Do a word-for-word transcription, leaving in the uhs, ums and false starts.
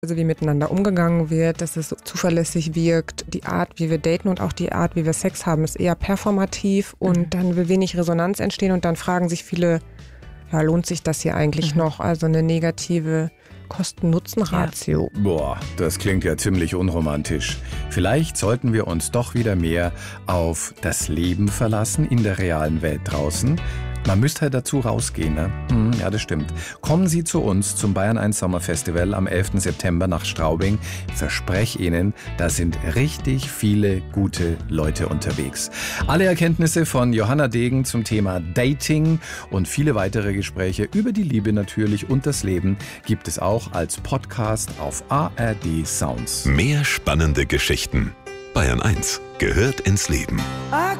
Also wie miteinander umgegangen wird, dass es so zuverlässig wirkt. Die Art, wie wir daten und auch die Art, wie wir Sex haben, ist eher performativ und mhm. dann will wenig Resonanz entstehen und dann fragen sich viele, ja, lohnt sich das hier eigentlich mhm. noch? Also eine negative Kosten-Nutzen-Ratio. Ja. Boah, das klingt ja ziemlich unromantisch. Vielleicht sollten wir uns doch wieder mehr auf das Leben verlassen in der realen Welt draußen. Man müsste halt dazu rausgehen, ne? Hm, ja, das stimmt. Kommen Sie zu uns zum Bayern eins Sommerfestival am elften September nach Straubing. Ich verspreche Ihnen, da sind richtig viele gute Leute unterwegs. Alle Erkenntnisse von Johanna Degen zum Thema Dating und viele weitere Gespräche über die Liebe natürlich und das Leben gibt es auch als Podcast auf A R D Sounds. Mehr spannende Geschichten. Bayern eins gehört ins Leben.